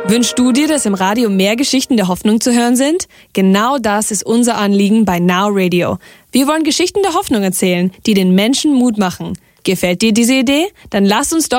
Wünschst du dir, dass im Radio mehr Geschichten der Hoffnung zu hören sind? Genau das ist unser Anliegen bei Now Radio. Wir wollen Geschichten der Hoffnung erzählen, die den Menschen Mut machen. Gefällt dir diese Idee? Dann lass uns doch